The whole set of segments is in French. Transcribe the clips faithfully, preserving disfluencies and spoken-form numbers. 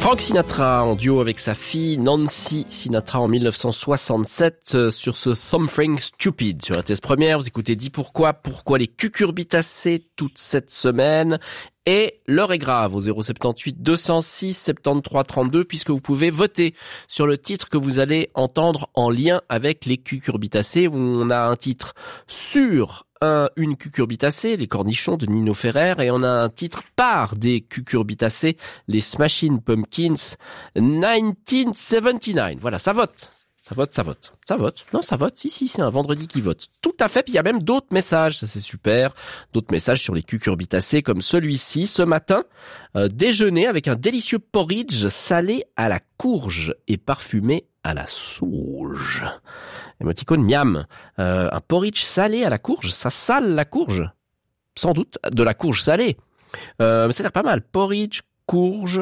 Frank Sinatra en duo avec sa fille Nancy Sinatra en dix-neuf cent soixante-sept euh, sur ce Something Stupid sur R T S Première. Vous écoutez Dis pourquoi, pourquoi les cucurbitacées toute cette semaine. Et l'heure est grave au zéro sept huit deux zéro six soixante-treize trente-deux puisque vous pouvez voter sur le titre que vous allez entendre en lien avec les cucurbitacées. On a un titre sur un, une cucurbitacée, les cornichons de Nino Ferrer, et on a un titre par des cucurbitacées, les Smashing Pumpkins dix-neuf soixante-dix-neuf. Voilà, ça vote. Ça vote, ça vote. Ça vote. Non, ça vote. Si, si, c'est un vendredi qui vote. Tout à fait. Puis il y a même d'autres messages. Ça, c'est super. D'autres messages sur les cucurbitacées comme celui-ci. Ce matin, euh, déjeuner avec un délicieux porridge salé à la courge et parfumé à la sauge. Émoticône miam. Euh, un porridge salé à la courge. Ça sale la courge. Sans doute de la courge salée. Euh, mais ça a l'air pas mal. Porridge, courge,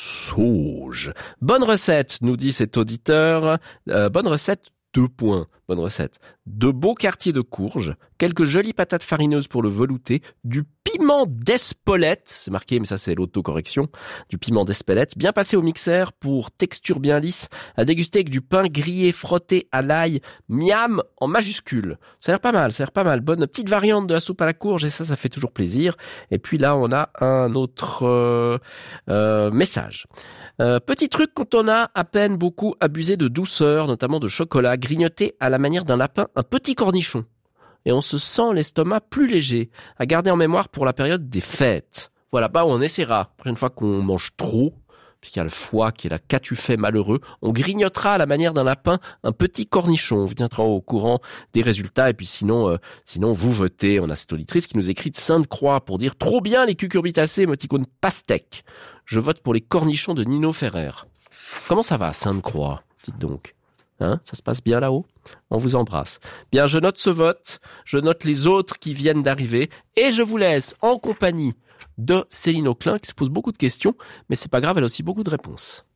sauge. Bonne recette, nous dit cet auditeur. Euh, bonne recette, deux points. Bonne recette. De beaux quartiers de courge, quelques jolies patates farineuses pour le velouter, du piment d'Espelette, c'est marqué mais ça c'est l'autocorrection, du piment d'Espelette, bien passé au mixeur pour texture bien lisse, à déguster avec du pain grillé frotté à l'ail, miam en majuscule. Ça a l'air pas mal, ça a l'air pas mal. Bonne petite variante de la soupe à la courge et ça, ça fait toujours plaisir. Et puis là, on a un autre euh, euh, message. Euh, petit truc quand on a à peine beaucoup abusé de douceur, notamment de chocolat, grignoter à la manière d'un lapin un petit cornichon. Et on se sent l'estomac plus léger, à garder en mémoire pour la période des fêtes. Voilà, bah on essaiera. La prochaine fois qu'on mange trop, puis qu'il y a le foie qui est là, qu'as-tu fait malheureux, on grignotera à la manière d'un lapin un petit cornichon. On viendra au courant des résultats. Et puis sinon, euh, sinon vous votez. On a cette auditrice qui nous écrit de Sainte-Croix pour dire trop bien les cucurbitacées, émoticône pastèque. Je vote pour les cornichons de Nino Ferrer. Comment ça va, Sainte-Croix? Dites donc. Hein, ça se passe bien là-haut? On vous embrasse. Bien, je note ce vote, je note les autres qui viennent d'arriver, et je vous laisse en compagnie de Céline Auclin, qui se pose beaucoup de questions, mais c'est pas grave, elle a aussi beaucoup de réponses.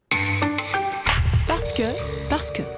Parce que, parce que...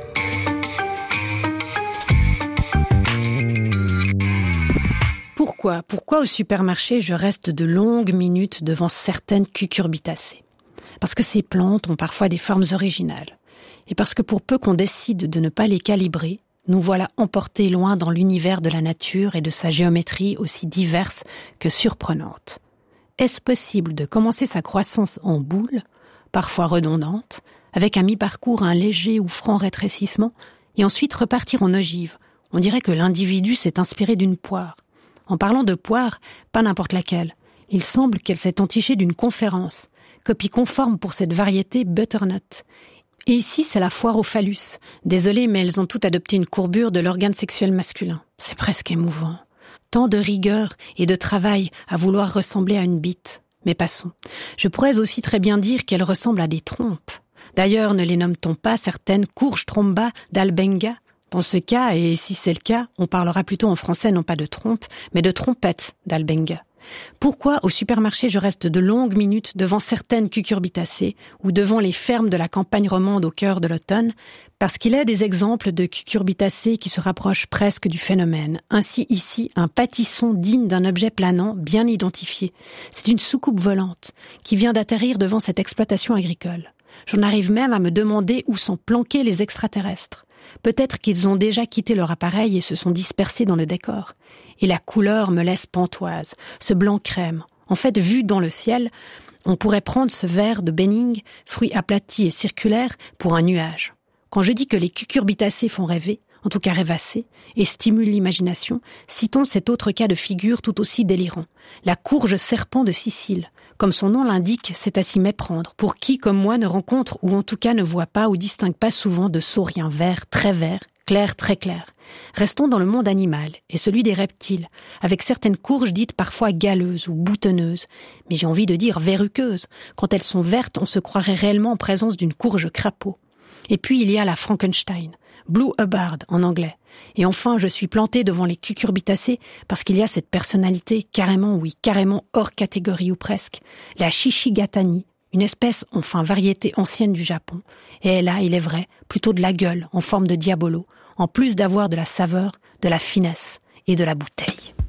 Pourquoi, pourquoi au supermarché je reste de longues minutes devant certaines cucurbitacées? Parce que ces plantes ont parfois des formes originales. Et parce que pour peu qu'on décide de ne pas les calibrer, nous voilà emportés loin dans l'univers de la nature et de sa géométrie aussi diverse que surprenante. Est-ce possible de commencer sa croissance en boule, parfois redondante, avec à mi-parcours un léger ou franc rétrécissement, et ensuite repartir en ogive? On dirait que l'individu s'est inspiré d'une poire. En parlant de poire, pas n'importe laquelle. Il semble qu'elle s'est entichée d'une conférence, copie conforme pour cette variété butternut. Et ici, c'est la foire au phallus. Désolée, mais elles ont toutes adopté une courbure de l'organe sexuel masculin. C'est presque émouvant. Tant de rigueur et de travail à vouloir ressembler à une bite. Mais passons. Je pourrais aussi très bien dire qu'elles ressemblent à des trompes. D'ailleurs, ne les nomme-t-on pas certaines courges tromba d'Albenga? Dans ce cas, et si c'est le cas, on parlera plutôt en français non pas de trompe, mais de trompette d'Albenga. Pourquoi au supermarché je reste de longues minutes devant certaines cucurbitacées ou devant les fermes de la campagne romande au cœur de l'automne? Parce qu'il y a des exemples de cucurbitacées qui se rapprochent presque du phénomène. Ainsi ici, un pâtisson digne d'un objet planant bien identifié. C'est une soucoupe volante qui vient d'atterrir devant cette exploitation agricole. J'en arrive même à me demander où sont planqués les extraterrestres. Peut-être qu'ils ont déjà quitté leur appareil et se sont dispersés dans le décor. Et la couleur me laisse pantoise, ce blanc crème. En fait, vu dans le ciel, on pourrait prendre ce vert de Benning, fruit aplati et circulaire, pour un nuage. Quand je dis que les cucurbitacées font rêver, en tout cas rêvasser, et stimulent l'imagination, citons cet autre cas de figure tout aussi délirant. La courge serpent de Sicile. Comme son nom l'indique, c'est à s'y méprendre. Pour qui, comme moi, ne rencontre ou en tout cas ne voit pas ou distingue pas souvent de sauriens verts, très verts, clairs, très clairs. Restons dans le monde animal et celui des reptiles, avec certaines courges dites parfois galeuses ou boutonneuses, mais j'ai envie de dire verruqueuses. Quand elles sont vertes, on se croirait réellement en présence d'une courge crapaud. Et puis il y a la Frankenstein, Blue Hubbard en anglais. Et enfin, je suis plantée devant les cucurbitacées parce qu'il y a cette personnalité carrément, oui, carrément hors catégorie ou presque, la Shishigatani, une espèce, enfin variété ancienne du Japon. Et elle a, il est vrai, plutôt de la gueule en forme de diabolo, en plus d'avoir de la saveur, de la finesse et de la bouteille.